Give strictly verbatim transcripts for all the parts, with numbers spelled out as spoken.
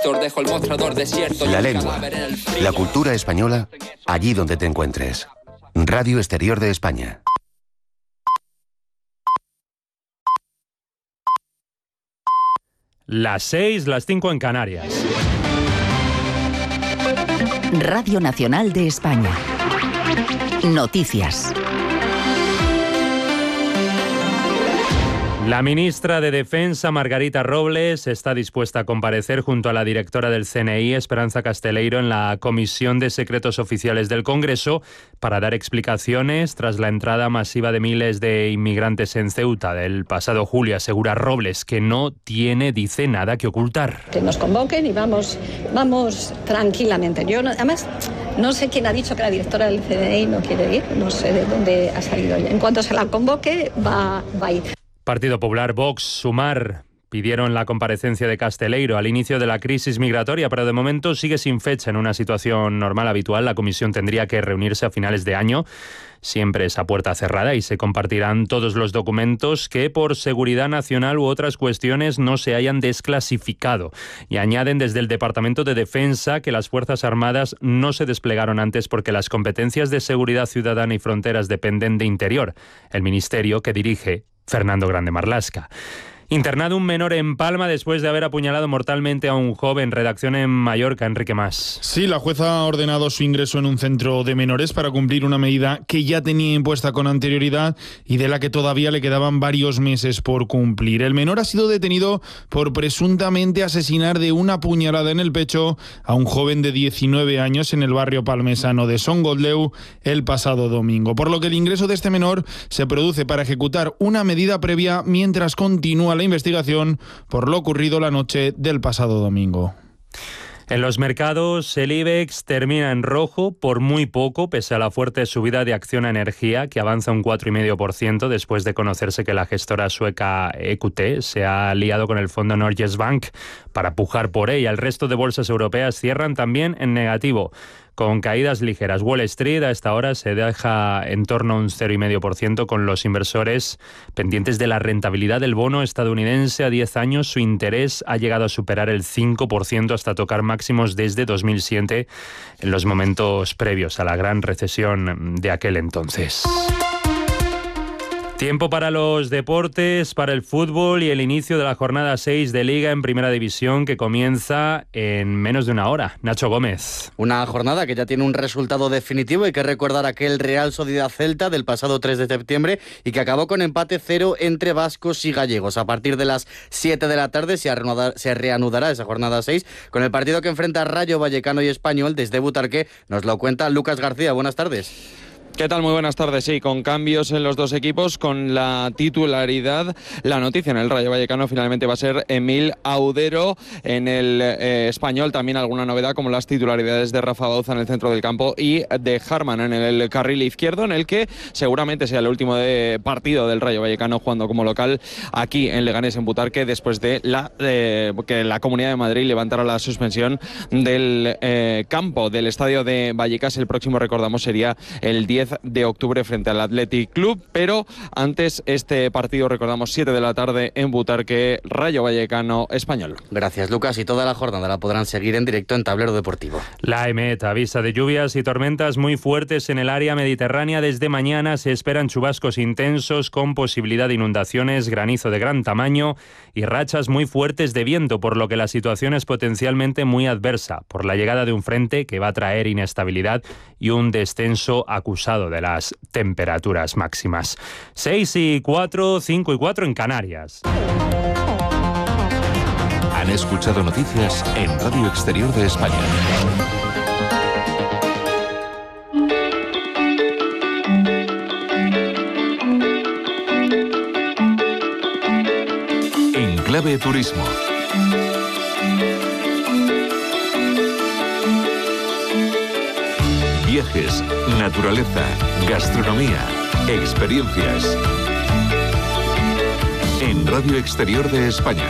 Néstor, dejo el mostrador desierto. La lengua, la cultura española, allí donde te encuentres. Radio Exterior de España. Las seis, las cinco en Canarias. Radio Nacional de España. Noticias. La ministra de Defensa, Margarita Robles, está dispuesta a comparecer junto a la directora del C N I, Esperanza Casteleiro, en la Comisión de Secretos Oficiales del Congreso para dar explicaciones tras la entrada masiva de miles de inmigrantes en Ceuta del pasado julio. Asegura Robles que no tiene, dice, nada que ocultar. Que nos convoquen y vamos, vamos tranquilamente. Yo, no, además, no sé quién ha dicho que la directora del C N I no quiere ir, no sé de dónde ha salido ella. En cuanto se la convoque, va, va a ir. Partido Popular, Vox, Sumar pidieron la comparecencia de Casteleiro al inicio de la crisis migratoria, pero de momento sigue sin fecha. En una situación normal, habitual, la comisión tendría que reunirse a finales de año. Siempre es a puerta cerrada y se compartirán todos los documentos que por seguridad nacional u otras cuestiones no se hayan desclasificado. Y añaden desde el Departamento de Defensa que las Fuerzas Armadas no se desplegaron antes porque las competencias de seguridad ciudadana y fronteras dependen de Interior, el ministerio que dirige Fernando Grande Marlaska. Internado un menor en Palma después de haber apuñalado mortalmente a un joven. Redacción en Mallorca, Enrique Mas. Sí, la jueza ha ordenado su ingreso en un centro de menores para cumplir una medida que ya tenía impuesta con anterioridad y de la que todavía le quedaban varios meses por cumplir. El menor ha sido detenido por presuntamente asesinar de una puñalada en el pecho a un joven de diecinueve años en el barrio palmesano de Son Goldeu el pasado domingo. Por lo que el ingreso de este menor se produce para ejecutar una medida previa mientras continúa la investigación por lo ocurrido la noche del pasado domingo. En los mercados, el IBEX termina en rojo por muy poco, pese a la fuerte subida de Acciona Energía, que avanza un cuatro coma cinco por ciento después de conocerse que la gestora sueca E Q T se ha aliado con el fondo Norges Bank para pujar por ella. El resto de bolsas europeas cierran también en negativo, con caídas ligeras. Wall Street a esta hora se deja en torno a un cero coma cinco por ciento, con los inversores pendientes de la rentabilidad del bono estadounidense a diez años. Su interés ha llegado a superar el cinco por ciento hasta tocar máximos desde dos mil siete, en los momentos previos a la gran recesión de aquel entonces. Tiempo para los deportes, para el fútbol y el inicio de la jornada seis de Liga en Primera División, que comienza en menos de una hora. Nacho Gómez. Una jornada que ya tiene un resultado definitivo. Hay que recordar aquel Real Sociedad Celta del pasado tres de septiembre y que acabó con empate cero entre vascos y gallegos. A partir de las siete de la tarde se reanudará, se reanudará esa jornada seis con el partido que enfrenta Rayo Vallecano y Español. Desde Butarque nos lo cuenta Lucas García. Buenas tardes. ¿Qué tal? Muy buenas tardes. Sí, con cambios en los dos equipos, con la titularidad. La noticia en el Rayo Vallecano finalmente va a ser Emil Audero. En el eh, Español también alguna novedad, como las titularidades de Rafa Bauza en el centro del campo y de Harman en el carril izquierdo, en el que seguramente sea el último de partido del Rayo Vallecano jugando como local aquí en Leganés, en Butarque, después de la eh, que la Comunidad de Madrid levantara la suspensión del eh, campo del estadio de Vallecas. El próximo, recordamos, sería el diez de octubre frente al Athletic Club, pero antes este partido, recordamos, siete de la tarde en Butarque, Rayo Vallecano Español. Gracias, Lucas, y toda la jornada la podrán seguir en directo en Tablero Deportivo. La EMET avisa de lluvias y tormentas muy fuertes en el área mediterránea. Desde mañana se esperan chubascos intensos con posibilidad de inundaciones, granizo de gran tamaño y rachas muy fuertes de viento, por lo que la situación es potencialmente muy adversa por la llegada de un frente que va a traer inestabilidad y un descenso acusado de las temperaturas máximas. seis y cuatro, cinco y cuatro en Canarias. Han escuchado noticias en Radio Exterior de España. En Clave Turismo. Viajes, naturaleza, gastronomía, experiencias. En Radio Exterior de España.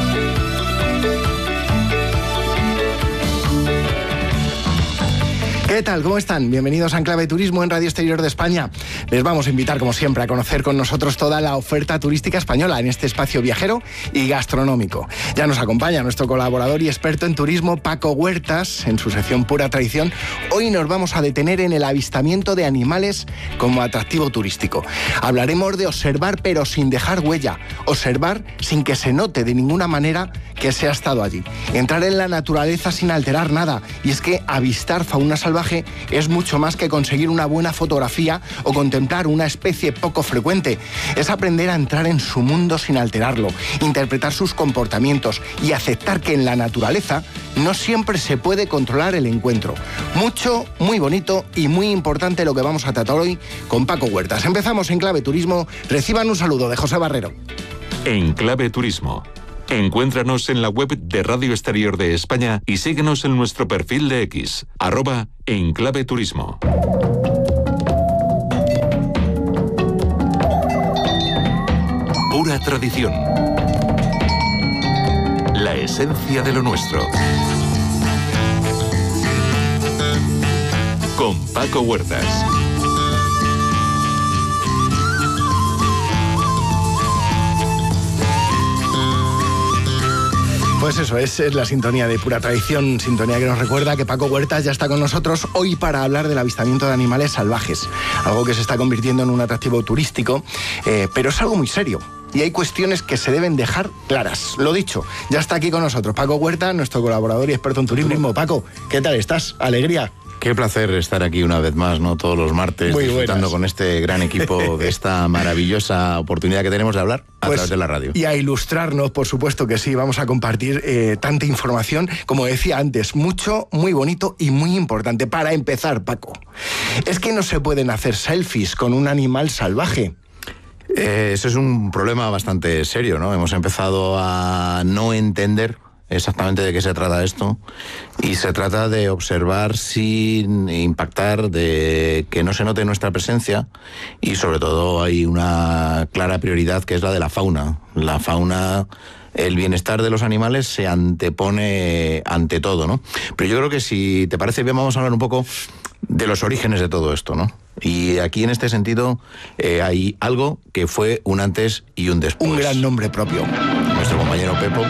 ¿Qué ¿Qué tal? ¿Cómo están? Bienvenidos a Enclave Turismo en Radio Exterior de España. Les vamos a invitar, como siempre, a conocer con nosotros toda la oferta turística española en este espacio viajero y gastronómico. Ya nos acompaña nuestro colaborador y experto en turismo, Paco Huertas, en su sección Pura Tradición. Hoy nos vamos a detener en el avistamiento de animales como atractivo turístico. Hablaremos de observar pero sin dejar huella, observar sin que se note de ninguna manera que se ha estado allí. Entrar en la naturaleza sin alterar nada. Y es que avistar fauna salvaje es mucho más que conseguir una buena fotografía o contemplar una especie poco frecuente. Es aprender a entrar en su mundo sin alterarlo, interpretar sus comportamientos y aceptar que en la naturaleza no siempre se puede controlar el encuentro. Mucho, muy bonito y muy importante lo que vamos a tratar hoy con Paco Huertas. Empezamos en Clave Turismo. Reciban un saludo de José Barrero. En Clave Turismo. Encuéntranos en la web de Radio Exterior de España y síguenos en nuestro perfil de X, arroba Enclave Turismo. Pura tradición. La esencia de lo nuestro. Con Paco Huertas. Pues eso, es, es la sintonía de Pura Tradición, sintonía que nos recuerda que Paco Huertas ya está con nosotros hoy para hablar del avistamiento de animales salvajes, algo que se está convirtiendo en un atractivo turístico, eh, pero es algo muy serio. Y hay cuestiones que se deben dejar claras. Lo dicho, ya está aquí con nosotros Paco Huertas, nuestro colaborador y experto en turismo. Paco, ¿qué tal estás? ¿Alegría? Qué placer estar aquí una vez más, ¿no? Todos los martes, muy disfrutando buenas. Con este gran equipo de esta maravillosa oportunidad que tenemos de hablar a pues, través de la radio. Y a ilustrarnos, por supuesto que sí, vamos a compartir eh, tanta información, como decía antes, mucho, muy bonito y muy importante. Para empezar, Paco, es que no se pueden hacer selfies con un animal salvaje. Eh, eso es un problema bastante serio, ¿no? Hemos empezado a no entender exactamente de qué se trata esto, y se trata de observar sin impactar, de que no se note nuestra presencia, y sobre todo hay una clara prioridad que es la de la fauna. La fauna, el bienestar de los animales se antepone ante todo, ¿no? Pero yo creo que, si te parece bien, vamos a hablar un poco de los orígenes de todo esto, ¿no? Y aquí, en este sentido, eh, hay algo que fue un antes y un después. Un gran nombre propio. Nuestro compañero Pepo.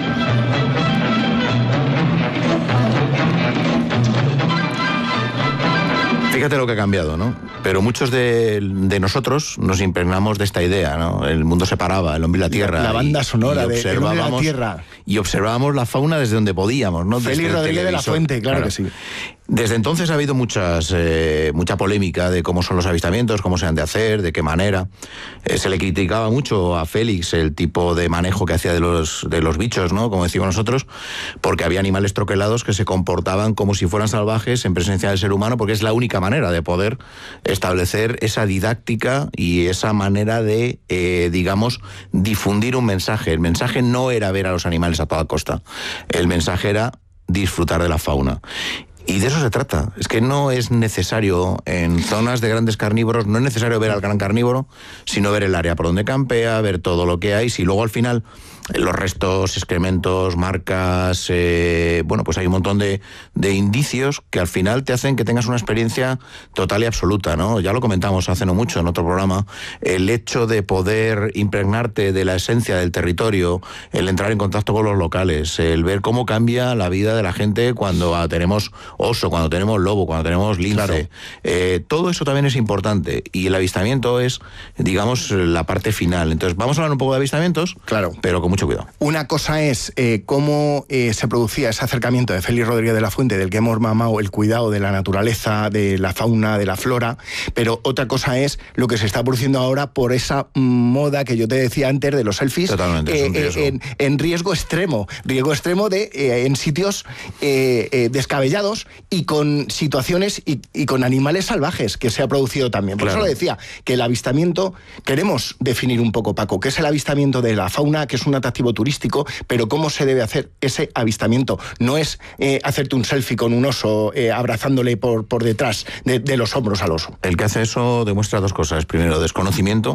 Fíjate lo que ha cambiado, ¿no? Pero muchos de, de nosotros nos impregnamos de esta idea, ¿no? El mundo se paraba, el hombre y la tierra. La, la banda sonora y, y de El hombre y la tierra. Y observábamos la fauna desde donde podíamos, ¿no? Félix Rodríguez de la Fuente, claro, claro que sí. Desde entonces ha habido muchas, eh, mucha polémica de cómo son los avistamientos, cómo se han de hacer, de qué manera. Eh, se le criticaba mucho a Félix el tipo de manejo que hacía de los, de los bichos, ¿no? Como decimos nosotros, porque había animales troquelados que se comportaban como si fueran salvajes en presencia del ser humano, porque es la única manera de poder establecer esa didáctica y esa manera de, eh, digamos, difundir un mensaje. El mensaje no era ver a los animales a toda costa. El mensaje era disfrutar de la fauna. Y de eso se trata. Es que no es necesario, en zonas de grandes carnívoros, no es necesario ver al gran carnívoro, sino ver el área por donde campea, ver todo lo que hay. Si luego al final los restos, excrementos, marcas, eh, bueno, pues hay un montón de, de indicios que al final te hacen que tengas una experiencia total y absoluta, ¿no? Ya lo comentamos hace no mucho en otro programa, el hecho de poder impregnarte de la esencia del territorio, el entrar en contacto con los locales, el ver cómo cambia la vida de la gente cuando tenemos oso, cuando tenemos lobo, cuando tenemos lince. Claro. Eh, todo eso también es importante, y el avistamiento es, digamos, la parte final. Entonces, vamos a hablar un poco de avistamientos, claro, pero con mucho cuidado. Una cosa es eh, cómo eh, se producía ese acercamiento de Félix Rodríguez de la Fuente, del que hemos mamado el cuidado de la naturaleza, de la fauna, de la flora, pero otra cosa es lo que se está produciendo ahora por esa moda que yo te decía antes de los selfies. Totalmente, eh, es un riesgo. Eh, en, en riesgo extremo, riesgo extremo de eh, en sitios eh, eh, descabellados y con situaciones y, y con animales salvajes que se ha producido también. Por claro. eso le decía que el avistamiento, queremos definir un poco, Paco, qué es el avistamiento de la fauna, que es un atractivo turístico, pero cómo se debe hacer ese avistamiento. No es eh, hacerte un selfie con un oso eh, abrazándole por, por detrás de, de los hombros al oso. El que hace eso demuestra dos cosas. Primero, desconocimiento,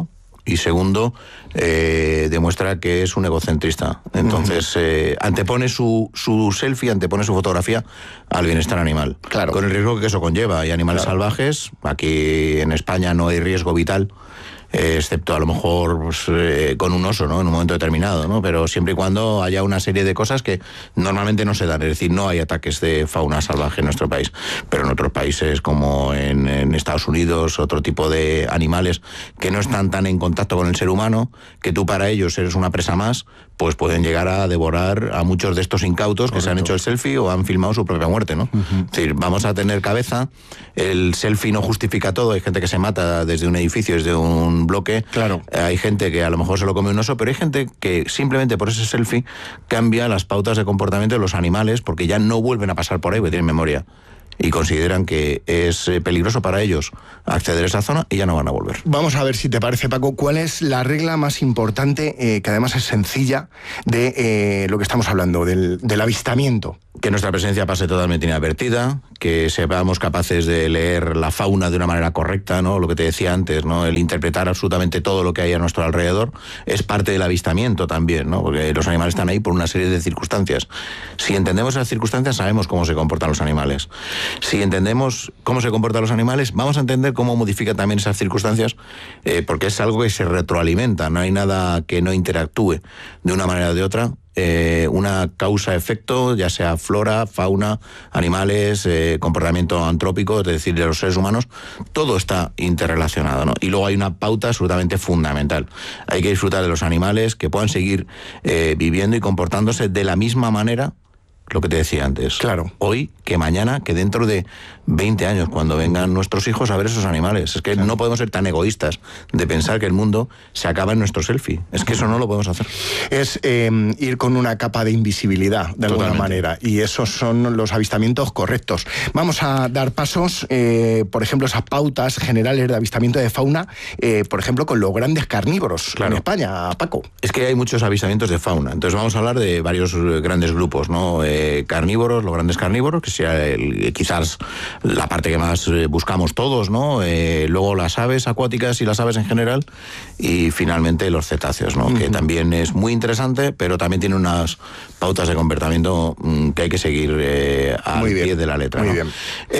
y segundo, eh, demuestra que es un egocentrista. Entonces, eh, antepone su, su selfie, antepone su fotografía al bienestar animal. Claro. Con el riesgo que eso conlleva. Hay animales Claro. salvajes, aquí en España no hay riesgo vital, eh, excepto a lo mejor pues, eh, con un oso, ¿no? En un momento determinado, ¿no? Pero siempre y cuando haya una serie de cosas que normalmente no se dan, es decir, no hay ataques de fauna salvaje en nuestro país, pero en otros países como en, en Estados Unidos, otro tipo de animales que no están tan en contacto con el ser humano, que tú para ellos eres una presa más, pues pueden llegar a devorar a muchos de estos incautos. Correcto. Que se han hecho el selfie o han filmado su propia muerte, ¿no? Uh-huh. Es decir, vamos a tener cabeza, el selfie no justifica todo, hay gente que se mata desde un edificio, desde un bloque, claro. Hay gente que a lo mejor se lo come un oso, pero hay gente que simplemente por ese selfie cambia las pautas de comportamiento de los animales porque ya no vuelven a pasar por ahí porque tienen memoria. Y consideran que es peligroso para ellos acceder a esa zona y ya no van a volver. Vamos a ver si te parece, Paco, ¿cuál es la regla más importante, eh, que además es sencilla, de eh, lo que estamos hablando, del, del avistamiento? Que nuestra presencia pase totalmente inadvertida, que seamos capaces de leer la fauna de una manera correcta, ¿no? Lo que te decía antes, ¿no? El interpretar absolutamente todo lo que hay a nuestro alrededor es parte del avistamiento también, ¿no? Porque los animales están ahí por una serie de circunstancias. Si entendemos esas circunstancias, sabemos cómo se comportan los animales. Si entendemos cómo se comportan los animales, vamos a entender cómo modifica también esas circunstancias, eh, porque es algo que se retroalimenta, no hay nada que no interactúe de una manera o de otra. Eh, una causa-efecto, ya sea flora, fauna, animales, eh, comportamiento antrópico, es decir, de los seres humanos, todo está interrelacionado, ¿no? Y luego hay una pauta absolutamente fundamental. Hay que disfrutar de los animales, que puedan seguir eh, viviendo y comportándose de la misma manera, lo que te decía antes. Claro. Hoy, que mañana, que dentro de veinte años, cuando vengan nuestros hijos a ver esos animales. Es que claro. No podemos ser tan egoístas de pensar que el mundo se acaba en nuestro selfie. Es que eso no lo podemos hacer. Es eh, ir con una capa de invisibilidad, de alguna Totalmente. manera. Y esos son los avistamientos correctos. Vamos a dar pasos, eh, por ejemplo, esas pautas generales de avistamiento de fauna, eh, por ejemplo, con los grandes carnívoros claro. en España, Paco. Es que hay muchos avistamientos de fauna. Entonces vamos a hablar de varios grandes grupos, ¿no? Eh, carnívoros, los grandes carnívoros, que sea el, quizás la parte que más buscamos todos, ¿no? Eh, luego las aves acuáticas y las aves en general, y finalmente los cetáceos, ¿no? Uh-huh. Que también es muy interesante, pero también tiene unas pautas de comportamiento mmm, que hay que seguir eh, al muy pie bien. de la letra. Muy ¿no? bien.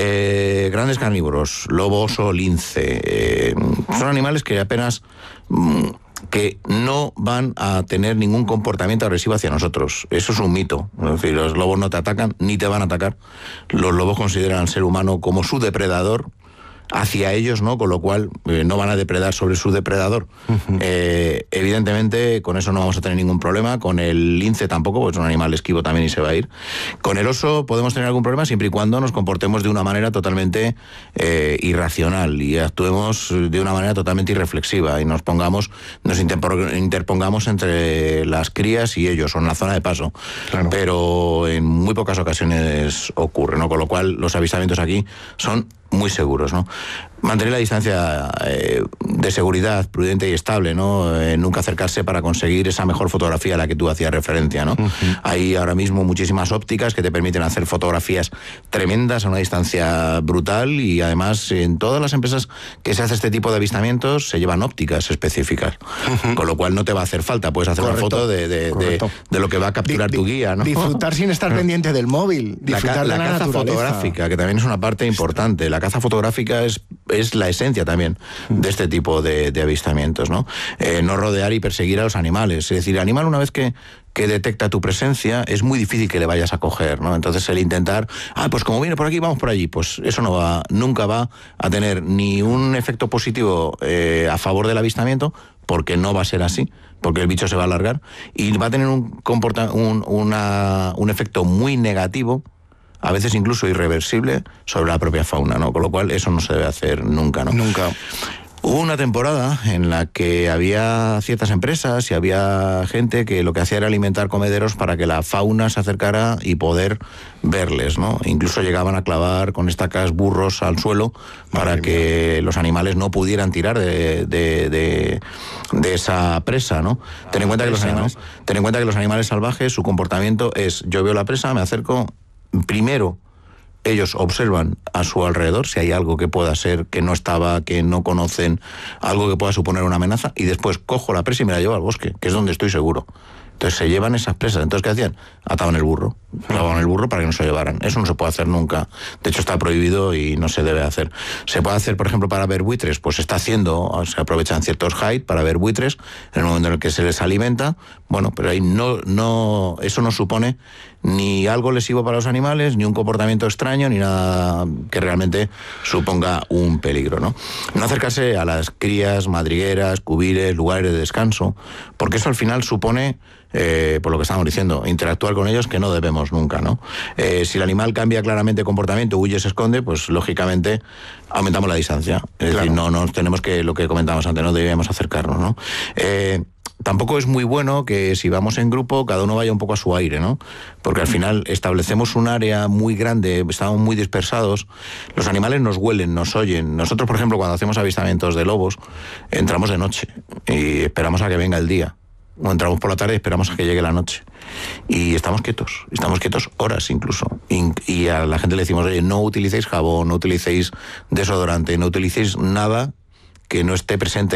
Eh, grandes carnívoros, lobo, oso, lince, eh, son animales que apenas mmm, que no van a tener ningún comportamiento agresivo hacia nosotros. Eso es un mito. Es decir, los lobos no te atacan ni te van a atacar. Los lobos consideran al ser humano como su depredador hacia ellos, ¿no? Con lo cual eh, no van a depredar sobre su depredador. Uh-huh. Eh, evidentemente, con eso no vamos a tener ningún problema. Con el lince tampoco, porque es un animal esquivo también y se va a ir. Con el oso podemos tener algún problema siempre y cuando nos comportemos de una manera totalmente eh, irracional y actuemos de una manera totalmente irreflexiva y nos pongamos, nos interpongamos entre las crías y ellos, o en la zona de paso. Claro. Pero en muy pocas ocasiones ocurre, ¿no? Con lo cual los avistamientos aquí son muy seguros, ¿no? Mantener la distancia eh, de seguridad prudente y estable, ¿no? Eh, nunca acercarse para conseguir esa mejor fotografía a la que tú hacías referencia, ¿no? Uh-huh. Hay ahora mismo muchísimas ópticas que te permiten hacer fotografías tremendas a una distancia brutal y además en todas las empresas que se hace este tipo de avistamientos se llevan ópticas específicas, uh-huh. Con lo cual no te va a hacer falta, puedes hacer Correcto. Una foto de, de, de, de lo que va a capturar di, tu guía, ¿no? Disfrutar sin estar pendiente del móvil, disfrutar la, de la, la caza naturaleza. fotográfica, que también es una parte importante. La caza fotográfica es, es la esencia también de este tipo de, de avistamientos, ¿no? Eh, no rodear y perseguir a los animales. Es decir, el animal, una vez que, que detecta tu presencia, es muy difícil que le vayas a coger, ¿no? Entonces el intentar, ah, pues como viene por aquí, vamos por allí, pues eso no va, nunca va a tener ni un efecto positivo eh, a favor del avistamiento, porque no va a ser así, porque el bicho se va a alargar, y va a tener un, comporta, un, una, un efecto muy negativo, a veces incluso irreversible, sobre la propia fauna, ¿no? Con lo cual eso no se debe hacer nunca, ¿no? Nunca. Hubo una temporada en la que había ciertas empresas y había gente que lo que hacía era alimentar comederos para que la fauna se acercara y poder verles, ¿no? Incluso llegaban a clavar con estacas burros al suelo para Madre que mía. Los animales no pudieran tirar de, de, de, de esa presa, ¿no? Ah, ten en cuenta presa, que los animales, ¿no? ten en cuenta que los animales salvajes, su comportamiento es: yo veo la presa, me acerco, primero ellos observan a su alrededor si hay algo que pueda ser, que no estaba, que no conocen, algo que pueda suponer una amenaza, y después cojo la presa y me la llevo al bosque, que es donde estoy seguro. Entonces se llevan esas presas. Entonces, ¿qué hacían? Ataban el burro. Ataban el burro para que no se lo llevaran. Eso no se puede hacer nunca. De hecho, está prohibido y no se debe hacer. Se puede hacer, por ejemplo, para ver buitres. Pues se está haciendo, se aprovechan ciertos height para ver buitres en el momento en el que se les alimenta. Bueno, pero ahí no, no, eso no supone ni algo lesivo para los animales, ni un comportamiento extraño, ni nada que realmente suponga un peligro, ¿no? No acercarse a las crías, madrigueras, cubiles, lugares de descanso, porque eso al final supone, eh, por lo que estamos diciendo, interactuar con ellos, que no debemos nunca, ¿no? Eh, si el animal cambia claramente comportamiento, huye, se esconde, pues lógicamente aumentamos la distancia. Es claro. decir, no nos tenemos que, lo que comentábamos antes, no debíamos acercarnos, ¿no? Eh, Tampoco es muy bueno que si vamos en grupo cada uno vaya un poco a su aire, ¿no? Porque al final establecemos un área muy grande, estamos muy dispersados, los animales nos huelen, nos oyen. Nosotros, por ejemplo, cuando hacemos avistamientos de lobos, entramos de noche y esperamos a que venga el día. O entramos por la tarde y esperamos a que llegue la noche. Y estamos quietos, estamos quietos horas incluso. Y, y a la gente le decimos, oye, no utilicéis jabón, no utilicéis desodorante, no utilicéis nada que no esté presente